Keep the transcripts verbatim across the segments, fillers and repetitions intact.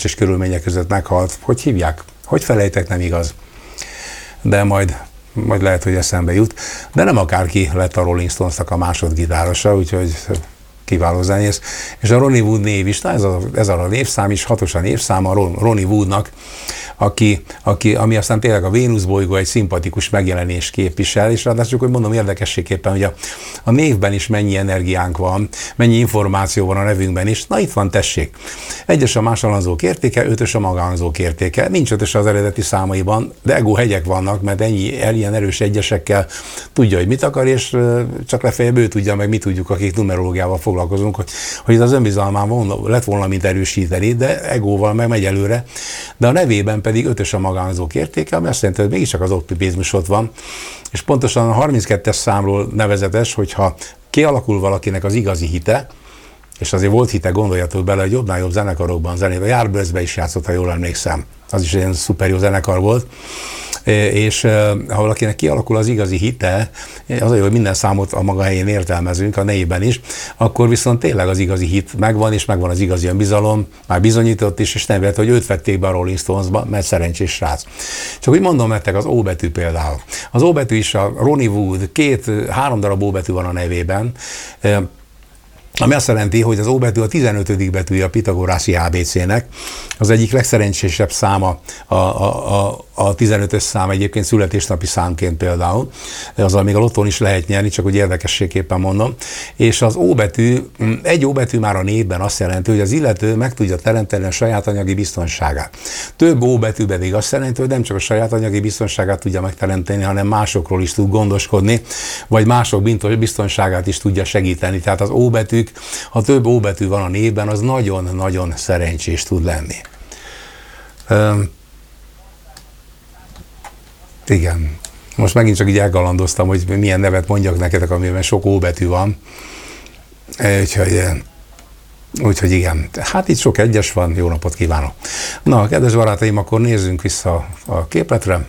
szerencsés körülmények között meghalt. Hogy hívják? Hogy felejtek, nem igaz. De majd, majd lehet, hogy eszembe jut. De nem akárki lett a Rolling Stones-nak a másodgitárosa, úgyhogy kiváló zenész. És a Ronnie Wood név is, na ez a, ez a névszám is, hatos a névszám a Ronnie Woodnak, aki, aki, ami aztán tényleg a Vénusz bolygó egy szimpatikus megjelenés képvisel, és ráadásul, hogy mondom érdekességképpen, hogy a, a névben is mennyi energiánk van, mennyi információ van a nevünkben is. Na itt van, tessék. Egyes a másolanzók értéke, ötös a magánzók értéke. Nincs ötös az eredeti számaiban, de ego hegyek vannak, mert ennyi ilyen erős egyesekkel tudja, hogy mit akar, és csak legfeljebb ő tudja, meg mi tudjuk, akik numerológiával foglalkozunk, hogy, hogy itt az önbizalmán volna, lett volna, mint erősíteni, de egóval meg megy előre. De a nevében pedig ötös a magánzók értéke, ami azt jelenti, hogy mégiscsak az optimizmus ott van. És pontosan a harminckettes számról nevezetes, hogyha kialakul valakinek az igazi hite, és azért volt hite, gondoljatok bele, hogy jobbnál jobb zenekarokban zenél, a Yardbirdsbe is játszott, ha jól emlékszem. Az is egy szuper jó zenekar volt. És ha valakinek kialakul az igazi hite, az olyan, hogy minden számot a maga helyén értelmezünk, a névben is, akkor viszont tényleg az igazi hit megvan, és megvan az igazi önbizalom, már bizonyított is, és nem vélt, hogy őt vették be a Rolling Stones-ba, mert szerencsés srác. Csak úgy mondom nektek, az O betű például. Az O betű is a Ronnie Wood, két, három darab O betű van a nevében, ami azt jelenti, hogy az O betű a tizenötödik betűje a pitagorászi á bé cének, az egyik legszerencsésebb száma a, a, a, a tizenötös szám, egyébként születésnapi számként például, azzal még a lottón is lehet nyerni, csak úgy érdekességképpen mondom, és az O betű, egy O betű már a névben azt jelenti, hogy az illető meg tudja teremteni a saját anyagi biztonságát. Több O betű pedig azt jelenti, hogy nem csak a saját anyagi biztonságát tudja megteremteni, hanem másokról is tud gondoskodni, vagy mások biztonságát is tudja segíteni. Tehát az O betűk, ha több O betű van a névben, az nagyon-nagyon szerencsés tud lenni. Üm, igen. Most megint csak így elgalandoztam, hogy milyen nevet mondjak neketek, amiben sok O betű van. Úgyhogy, úgyhogy igen. Hát itt sok egyes van, jó napot kívánok. Na, kedves barátaim, akkor nézzünk vissza a képletre.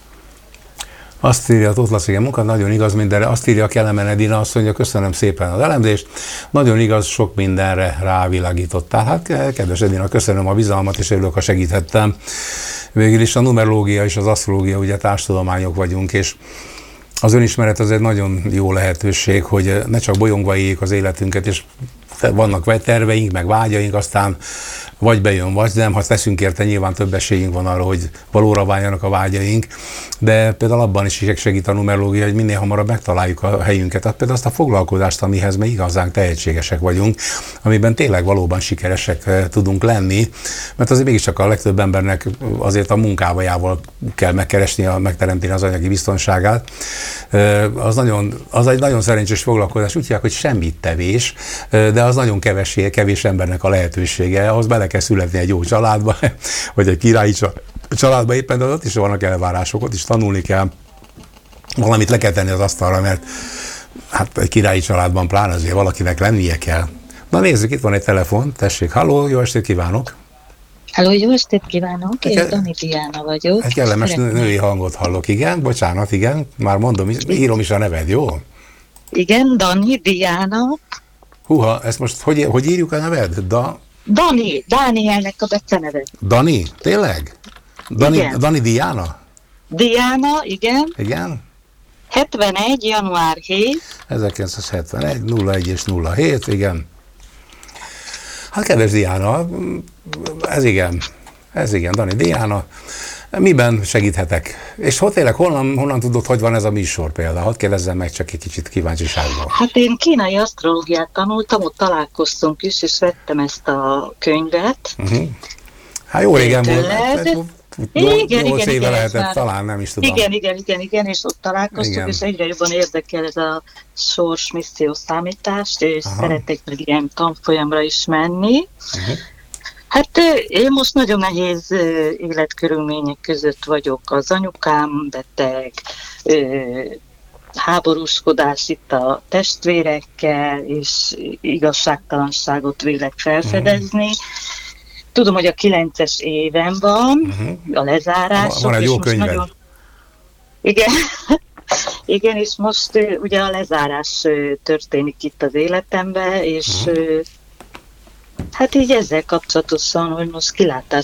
Azt írja a Tóth Laci, igen, munka, nagyon igaz mindenre. Azt írja a Kelemen Edina, azt mondja, köszönöm szépen az elemzést. Nagyon igaz, sok mindenre rávilágítottál. Hát, kedves Edina, köszönöm a bizalmat, és örülök, ha segíthettem. Végül is a numerológia és az asztrológia, ugye társtudományok vagyunk, és az önismeret az egy nagyon jó lehetőség, hogy ne csak bolyongva éljük az életünket, és vannak terveink, meg vágyaink, aztán vagy bejön, vagy nem, ha teszünk érte, nyilván több esélyünk van arra, hogy valóra váljanak a vágyaink, de például abban is segít a numerológia, hogy minél hamarabb megtaláljuk a helyünket, tehát például azt a foglalkozást, amihez mi igazán tehetségesek vagyunk, amiben tényleg valóban sikeresek tudunk lenni, mert azért mégiscsak a legtöbb embernek azért a munkájával kell megkeresni, megteremteni az anyagi biztonságát. Az, nagyon, az egy nagyon szerencsés foglalkozás, úgy hívják, hogy semmit tevés, de az nagyon kevés, kevés embernek a lehetősége, ahhoz bele kell születni egy jó családba, vagy egy királyi családba éppen, de ott is vannak elvárások, ott is tanulni kell, valamit le kell tenni az asztalra, mert hát egy királyi családban pláne azért valakinek lennie kell. Na nézzük, itt van egy telefon, tessék, halló, jó estét kívánok! Halló, jó estét kívánok, én Dani Diana vagyok. Egy kellemes Szeretném. női hangot hallok, igen, bocsánat, igen, már mondom, írom is a neved, jó? Igen, Dani Diana. Húha, ezt most hogy, hogy írjuk a neved? Da... Dani, Dánielnek a beceneve. Dani, tényleg? Dani, igen. Dani Diana? Diana, igen. Igen? hetvenegy. január hetedike. ezerkilencszázhetvenegy. nulla egy és nulla hét, igen. Hát kedves Diana, ez igen, ez igen, Dani Diana. Miben segíthetek? És hogy tényleg, honnan, honnan tudod, hogy van ez a műsor például? Hadd kérdezzem meg csak egy kicsit kíváncsiságban. Hát én kínai asztrológiát tanultam, ott találkoztunk is, és vettem ezt a könyvet. Uh-huh. Hát jó régen volt. Igen, nyolc éve igen, lehetett, már... talán nem is tudom. Igen, igen, igen, igen, és ott találkoztunk, igen. És egyre jobban érdekel ez a sors misszió számítást, és Aha. szeretek meg ilyen tanfolyamra is menni. Uh-huh. Hát én most nagyon nehéz életkörülmények között vagyok. Az anyukám beteg, háborúskodás itt a testvérekkel, és igazságtalanságot vélek felfedezni. Uh-huh. Tudom, hogy a kilences éven van, uh-huh. a lezárások. Van egy jó könyved. Nagyon... Igen. Igen, és most ugye a lezárás történik itt az életemben, és uh-huh. hát így ezzel kapcsolatosan, hogy most kilátás